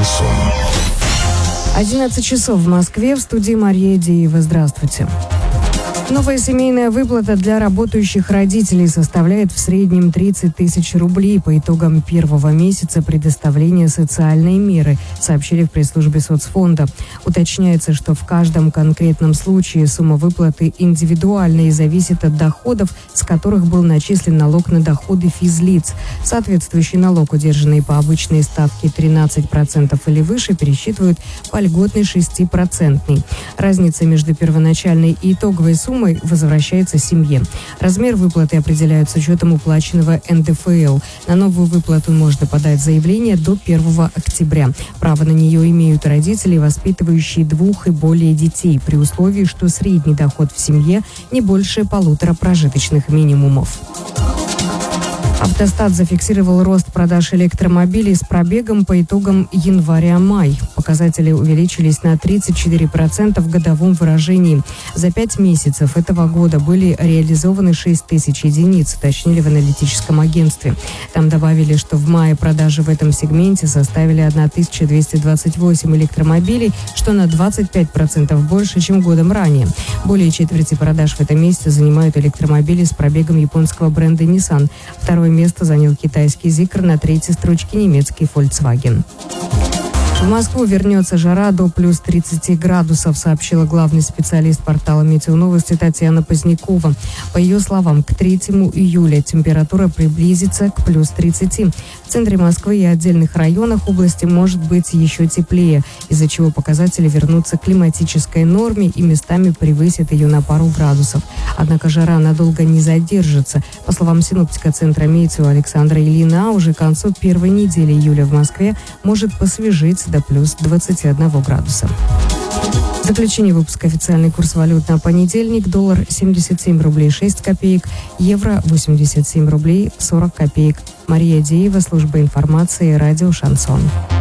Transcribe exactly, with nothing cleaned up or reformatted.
Шансон. одиннадцать часов в Москве, в студии Мария Деева. Здравствуйте. Новая семейная выплата для работающих родителей составляет в среднем тридцать тысяч рублей по итогам первого месяца предоставления социальной меры, сообщили в пресс-службе соцфонда. Уточняется, что в каждом конкретном случае сумма выплаты индивидуальна и зависит от доходов, с которых был начислен налог на доходы физлиц. Соответствующий налог, удержанный по обычной ставке тринадцать процентов или выше, пересчитывают по льготной шесть процентов. Разница между первоначальной и итоговой суммой возвращается семье. Размер выплаты определяют с учетом уплаченного эн дэ эф эл. На новую выплату можно подать заявление до первого октября. Право на нее имеют родители, воспитывающие двух и более детей, при условии, что средний доход в семье не больше полутора прожиточных минимумов. Автостат зафиксировал рост продаж электромобилей с пробегом по итогам января-май. Показатели увеличились на тридцать четыре процента в годовом выражении. За пять месяцев этого года были реализованы шесть тысяч единиц, уточнили в аналитическом агентстве. Там добавили, что в мае продажи в этом сегменте составили тысяча двести двадцать восемь электромобилей, что на двадцать пять процентов больше, чем годом ранее. Более четверти продаж в этом месяце занимают электромобили с пробегом японского бренда Nissan. Второе место занял китайский Zikr, на третьей строчке немецкий Volkswagen. В Москву вернется жара до плюс тридцати градусов, сообщила главный специалист портала «Метеоновости» Татьяна Позднякова. По ее словам, к третьему июля температура приблизится к плюс тридцати. В центре Москвы и отдельных районах области может быть еще теплее, из-за чего показатели вернутся к климатической норме и местами превысят ее на пару градусов. Однако жара надолго не задержится. По словам синоптика центра метео Александра Ильина, уже к концу первой недели июля в Москве может посвежить до плюс двадцати одного градуса. В заключение выпуска официальный курс валют на понедельник. Доллар семьдесят семь рублей шесть копеек, евро восемьдесят семь рублей сорок копеек. Мария Деева, служба информации, радио «Шансон».